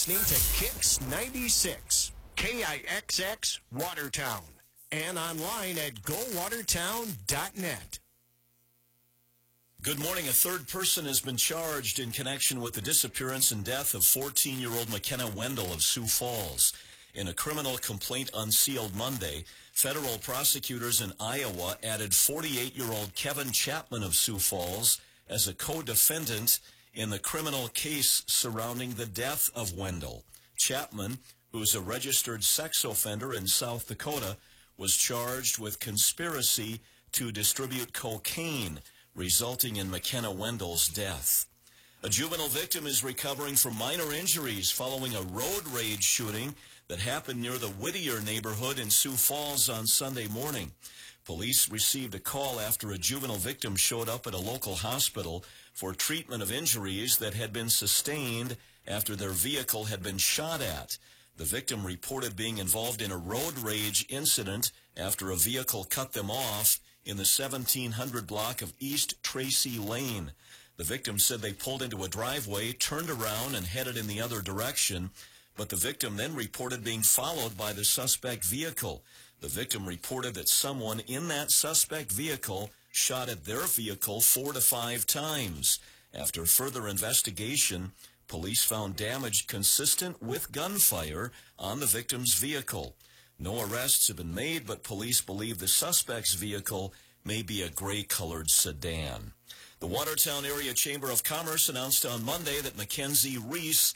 listening to Kicks 96, KIXX Watertown, and online at gowatertown.net. Good morning. A third person has been charged in connection with the disappearance and death of 14-year-old McKenna Wendell of Sioux Falls. In a criminal complaint unsealed Monday, federal prosecutors in Iowa added 48-year-old Kevin Chapman of Sioux Falls as a co-defendant in the criminal case surrounding the death of Wendell. Chapman, who is a registered sex offender in South Dakota, was charged with conspiracy to distribute cocaine, resulting in McKenna Wendell's death. A juvenile victim is recovering from minor injuries following a road rage shooting that happened near the Whittier neighborhood in Sioux Falls on Sunday morning. Police received a call after a juvenile victim showed up at a local hospital for treatment of injuries that had been sustained after their vehicle had been shot at. The victim reported being involved in a road rage incident after a vehicle cut them off in the 1700 block of East Tracy Lane. The victim said they pulled into a driveway, turned around, and headed in the other direction, but the victim then reported being followed by the suspect vehicle. The victim reported that someone in that suspect vehicle shot at their vehicle 4 to 5 times. After further investigation, police found damage consistent with gunfire on the victim's vehicle. No arrests have been made, but police believe the suspect's vehicle may be a gray-colored sedan. The Watertown Area Chamber of Commerce announced on Monday that Mackenzie Reese